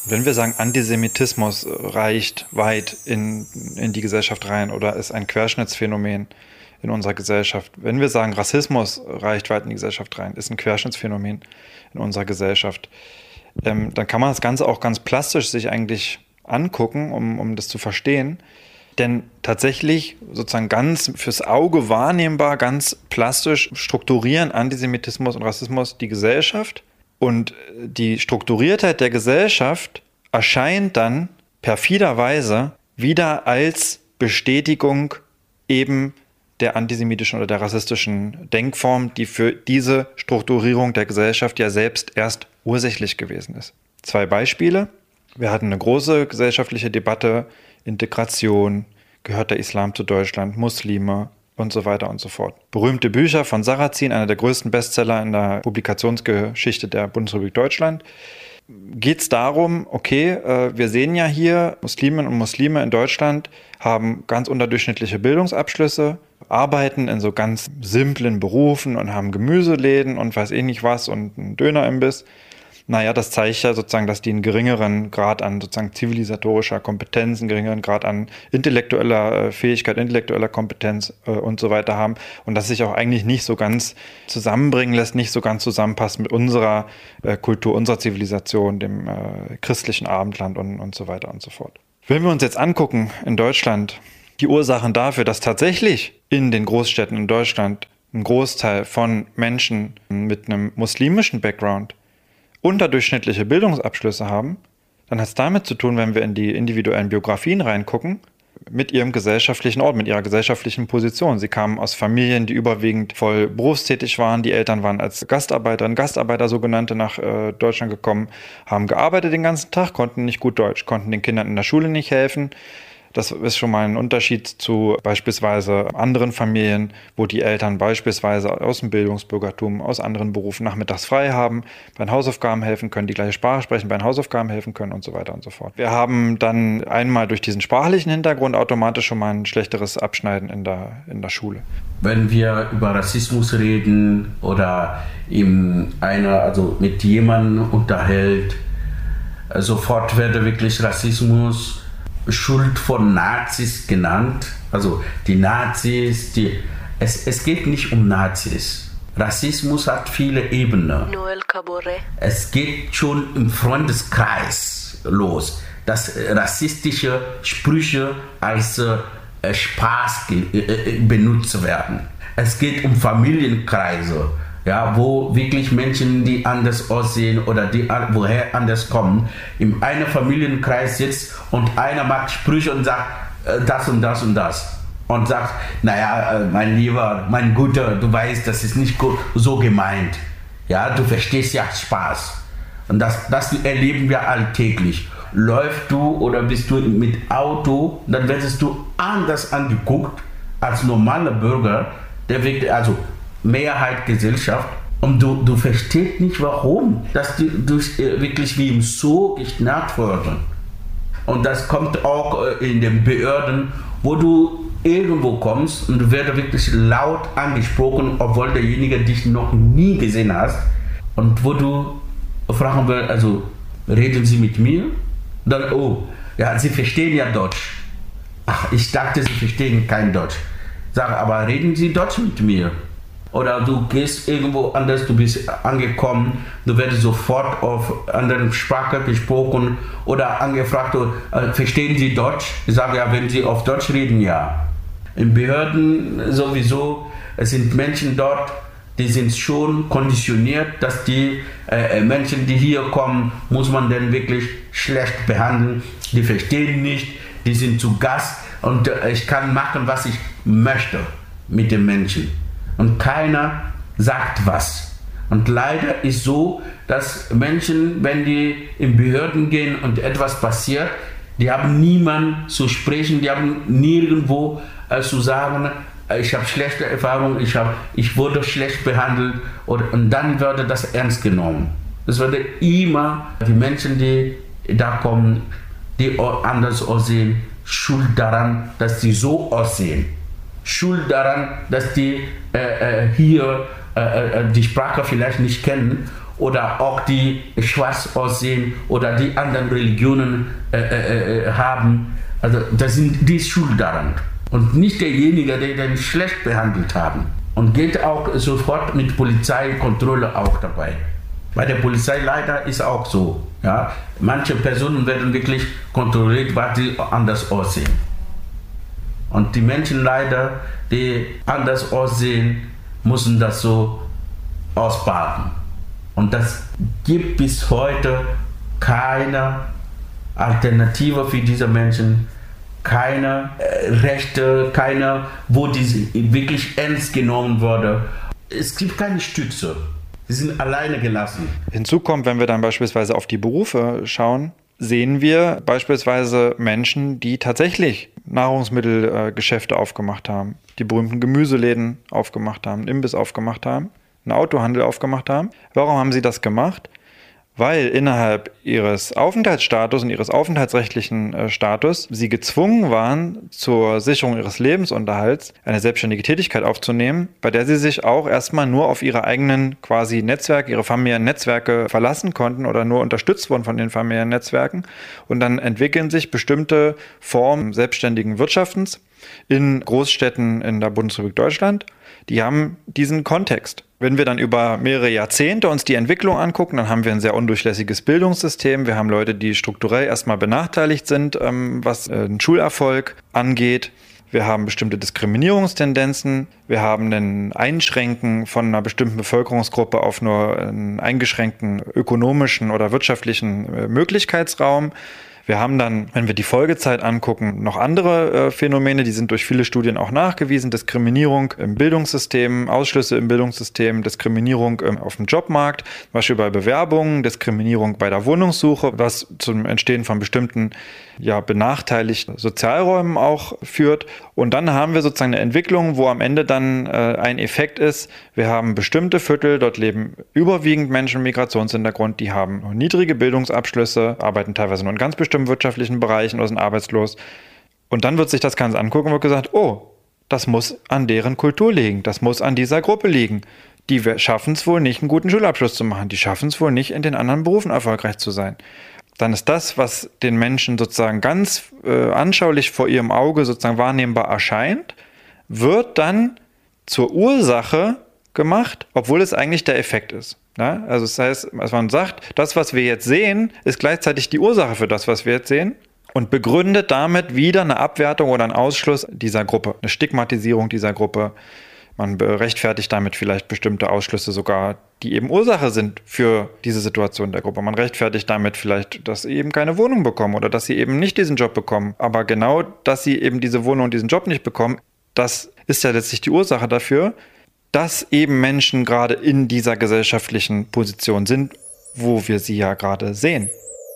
Wenn wir sagen, Antisemitismus reicht weit in die Gesellschaft rein oder ist ein Querschnittsphänomen in unserer Gesellschaft, wenn wir sagen, Rassismus reicht weit in die Gesellschaft rein, ist ein Querschnittsphänomen in unserer Gesellschaft, dann kann man das Ganze auch ganz plastisch sich eigentlich angucken, um das zu verstehen. Denn tatsächlich sozusagen ganz fürs Auge wahrnehmbar, ganz plastisch strukturieren Antisemitismus und Rassismus die Gesellschaft. Und die Strukturiertheit der Gesellschaft erscheint dann perfiderweise wieder als Bestätigung eben der antisemitischen oder der rassistischen Denkform, die für diese Strukturierung der Gesellschaft ja selbst erst ursächlich gewesen ist. 2 Beispiele. Wir hatten eine große gesellschaftliche Debatte, Integration, gehört der Islam zu Deutschland, Muslime und so weiter und so fort. Berühmte Bücher von Sarrazin, einer der größten Bestseller in der Publikationsgeschichte der Bundesrepublik Deutschland. Geht es darum, okay, wir sehen ja hier, Musliminnen und Muslime in Deutschland haben ganz unterdurchschnittliche Bildungsabschlüsse, arbeiten in so ganz simplen Berufen und haben Gemüseläden und weiß eh nicht was und einen Dönerimbiss. Naja, das zeigt ja sozusagen, dass die einen geringeren Grad an sozusagen zivilisatorischer Kompetenz, einen geringeren Grad an intellektueller Fähigkeit, intellektueller Kompetenz und so weiter haben und das sich auch eigentlich nicht so ganz zusammenbringen lässt, nicht so ganz zusammenpasst mit unserer Kultur, unserer Zivilisation, dem christlichen Abendland und so weiter und so fort. Wenn wir uns jetzt angucken in Deutschland, die Ursachen dafür, dass tatsächlich in den Großstädten in Deutschland ein Großteil von Menschen mit einem muslimischen Background unterdurchschnittliche Bildungsabschlüsse haben, dann hat es damit zu tun, wenn wir in die individuellen Biografien reingucken, mit ihrem gesellschaftlichen Ort, mit ihrer gesellschaftlichen Position. Sie kamen aus Familien, die überwiegend voll berufstätig waren. Die Eltern waren als Gastarbeiter sogenannte nach Deutschland gekommen, haben gearbeitet den ganzen Tag, konnten nicht gut Deutsch, konnten den Kindern in der Schule nicht helfen. Das ist schon mal ein Unterschied zu beispielsweise anderen Familien, wo die Eltern beispielsweise aus dem Bildungsbürgertum, aus anderen Berufen nachmittags frei haben, bei den Hausaufgaben helfen können, die gleiche Sprache sprechen, bei den Hausaufgaben helfen können und so weiter und so fort. Wir haben dann einmal durch diesen sprachlichen Hintergrund automatisch schon mal ein schlechteres Abschneiden in der Schule. Wenn wir über Rassismus reden oder mit jemandem unterhält, sofort wird wirklich Rassismus Schuld von Nazis genannt. Also die Nazis, es geht nicht um Nazis. Rassismus hat viele Ebenen. Es geht schon im Freundeskreis los, dass rassistische Sprüche als Spaß benutzt werden. Es geht um Familienkreise, ja, wo wirklich Menschen, die anders aussehen oder die woher anders kommen, in einem Familienkreis sitzt und einer macht Sprüche und sagt das und das und das. Und sagt, naja, mein Lieber, mein Guter, du weißt, das ist nicht so gemeint. Ja, du verstehst ja Spaß. Und das erleben wir alltäglich. Läufst du oder bist du mit Auto, dann wirst du anders angeguckt als normaler Bürger, der wirklich, also Mehrheit Gesellschaft, und du verstehst nicht warum, dass die wirklich wie im Zoo geschnappt wurden. Und das kommt auch in den Behörden, wo du irgendwo kommst und du wirst wirklich laut angesprochen, obwohl derjenige dich noch nie gesehen hast. Und wo du fragen willst, also reden Sie mit mir? Dann, oh, ja, Sie verstehen ja Deutsch. Ach, ich dachte, Sie verstehen kein Deutsch. Sag, aber reden Sie Deutsch mit mir? Oder du gehst irgendwo anders, du bist angekommen, du wirst sofort auf anderen Sprache gesprochen oder angefragt, verstehen Sie Deutsch? Ich sage ja, wenn Sie auf Deutsch reden, ja. In Behörden sowieso, es sind Menschen dort, die sind schon konditioniert, dass die Menschen, die hier kommen, muss man dann wirklich schlecht behandeln. Die verstehen nicht, die sind zu Gast und ich kann machen, was ich möchte mit den Menschen. Und keiner sagt was. Und leider ist so, dass Menschen, wenn die in Behörden gehen und etwas passiert, die haben niemanden zu sprechen, die haben nirgendwo zu sagen, ich habe schlechte Erfahrungen, ich wurde schlecht behandelt und dann würde das ernst genommen. Es würde immer die Menschen, die da kommen, die anders aussehen, schuld daran, dass sie so aussehen. Schuld daran, dass die hier die Sprache vielleicht nicht kennen oder auch die schwarz aussehen oder die anderen Religionen haben. Also die ist schuld daran. Und nicht derjenige, der den schlecht behandelt haben. Und geht auch sofort mit Polizeikontrolle auch dabei. Bei der Polizei leider ist auch so. Ja? Manche Personen werden wirklich kontrolliert, weil sie anders aussehen. Und die Menschen leider, die anders aussehen, müssen das so ausbaden. Und das gibt bis heute keine Alternative für diese Menschen, keine Rechte, keine, wo die wirklich ernst genommen wurde. Es gibt keine Stütze. Sie sind alleine gelassen. Hinzu kommt, wenn wir dann beispielsweise auf die Berufe schauen, sehen wir beispielsweise Menschen, die tatsächlich Nahrungsmittelgeschäfte aufgemacht haben, die berühmten Gemüseläden aufgemacht haben, einen Imbiss aufgemacht haben, einen Autohandel aufgemacht haben. Warum haben sie das gemacht? Weil innerhalb ihres Aufenthaltsstatus und ihres aufenthaltsrechtlichen Status sie gezwungen waren, zur Sicherung ihres Lebensunterhalts eine selbstständige Tätigkeit aufzunehmen, bei der sie sich auch erstmal nur auf ihre eigenen quasi Netzwerke, ihre familiären Netzwerke verlassen konnten oder nur unterstützt wurden von den familiären Netzwerken. Und dann entwickeln sich bestimmte Formen selbstständigen Wirtschaftens in Großstädten in der Bundesrepublik Deutschland. Die haben diesen Kontext. Wenn wir dann über mehrere Jahrzehnte uns die Entwicklung angucken, dann haben wir ein sehr undurchlässiges Bildungssystem. Wir haben Leute, die strukturell erstmal benachteiligt sind, was den Schulerfolg angeht. Wir haben bestimmte Diskriminierungstendenzen. Wir haben ein Einschränken von einer bestimmten Bevölkerungsgruppe auf nur einen eingeschränkten ökonomischen oder wirtschaftlichen Möglichkeitsraum. Wir haben dann, wenn wir die Folgezeit angucken, noch andere Phänomene, die sind durch viele Studien auch nachgewiesen. Diskriminierung im Bildungssystem, Ausschlüsse im Bildungssystem, Diskriminierung auf dem Jobmarkt, zum Beispiel bei Bewerbungen, Diskriminierung bei der Wohnungssuche, was zum Entstehen von bestimmten benachteiligten Sozialräumen auch führt. Und dann haben wir sozusagen eine Entwicklung, wo am Ende dann ein Effekt ist, wir haben bestimmte Viertel, dort leben überwiegend Menschen mit Migrationshintergrund, die haben niedrige Bildungsabschlüsse, arbeiten teilweise nur in ganz bestimmten wirtschaftlichen Bereichen oder sind arbeitslos. Und dann wird sich das Ganze angucken und wird gesagt, oh, das muss an deren Kultur liegen, das muss an dieser Gruppe liegen. Die schaffen es wohl nicht, einen guten Schulabschluss zu machen, die schaffen es wohl nicht, in den anderen Berufen erfolgreich zu sein. Dann ist das, was den Menschen sozusagen ganz anschaulich vor ihrem Auge sozusagen wahrnehmbar erscheint, wird dann zur Ursache gemacht, obwohl es eigentlich der Effekt ist. Ja? Also das heißt, als man sagt, das, was wir jetzt sehen, ist gleichzeitig die Ursache für das, was wir jetzt sehen und begründet damit wieder eine Abwertung oder einen Ausschluss dieser Gruppe, eine Stigmatisierung dieser Gruppe. Man rechtfertigt damit vielleicht bestimmte Ausschlüsse sogar, die eben Ursache sind für diese Situation der Gruppe. Man rechtfertigt damit vielleicht, dass sie eben keine Wohnung bekommen oder dass sie eben nicht diesen Job bekommen. Aber genau, dass sie eben diese Wohnung und diesen Job nicht bekommen, das ist ja letztlich die Ursache dafür, dass eben Menschen gerade in dieser gesellschaftlichen Position sind, wo wir sie ja gerade sehen.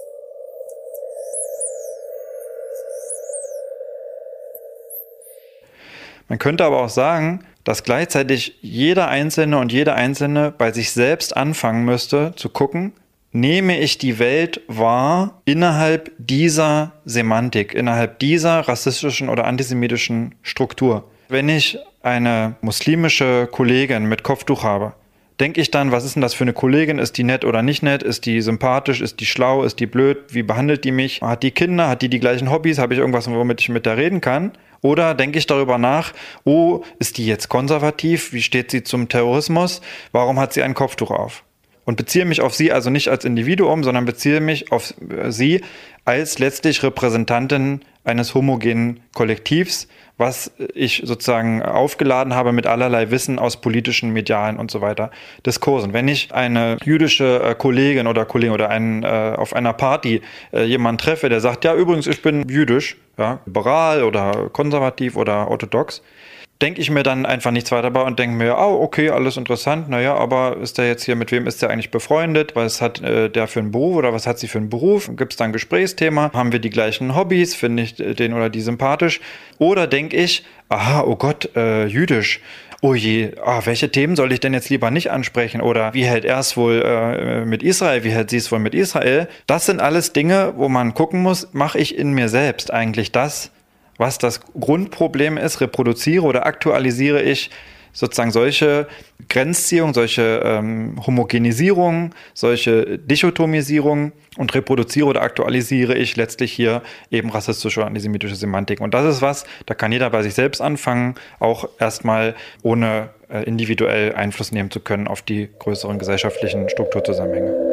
Man könnte aber auch sagen, dass gleichzeitig jeder Einzelne und jede Einzelne bei sich selbst anfangen müsste, zu gucken, nehme ich die Welt wahr innerhalb dieser Semantik, innerhalb dieser rassistischen oder antisemitischen Struktur. Wenn ich eine muslimische Kollegin mit Kopftuch habe, denke ich dann, was ist denn das für eine Kollegin? Ist die nett oder nicht nett? Ist die sympathisch? Ist die schlau? Ist die blöd? Wie behandelt die mich? Hat die Kinder? Hat die gleichen Hobbys? Habe ich irgendwas, womit ich mit der reden kann? Oder denke ich darüber nach, oh, ist die jetzt konservativ? Wie steht sie zum Terrorismus? Warum hat sie ein Kopftuch auf? Und beziehe mich auf sie also nicht als Individuum, sondern beziehe mich auf sie als letztlich Repräsentantin eines homogenen Kollektivs, was ich sozusagen aufgeladen habe mit allerlei Wissen aus politischen, medialen und so weiter Diskursen. Wenn ich eine jüdische Kollegin oder Kollegen oder auf einer Party jemanden treffe, der sagt, ja übrigens, ich bin jüdisch, ja, liberal oder konservativ oder orthodox, denke ich mir dann einfach nichts weiter dabei und denke mir, oh, okay, alles interessant, naja, aber ist der jetzt hier, mit wem ist der eigentlich befreundet? Was hat der für einen Beruf oder was hat sie für einen Beruf? Gibt es da ein Gesprächsthema? Haben wir die gleichen Hobbys? Finde ich den oder die sympathisch? Oder denke ich, aha, oh Gott, jüdisch. Oh je, welche Themen soll ich denn jetzt lieber nicht ansprechen? Oder wie hält er es wohl mit Israel? Wie hält sie es wohl mit Israel? Das sind alles Dinge, wo man gucken muss, mache ich in mir selbst eigentlich das, was das Grundproblem ist, reproduziere oder aktualisiere ich sozusagen solche Grenzziehung, solche Homogenisierung, solche Dichotomisierung und reproduziere oder aktualisiere ich letztlich hier eben rassistische oder antisemitische Semantik. Und das ist was, da kann jeder bei sich selbst anfangen, auch erstmal ohne individuell Einfluss nehmen zu können auf die größeren gesellschaftlichen Strukturzusammenhänge.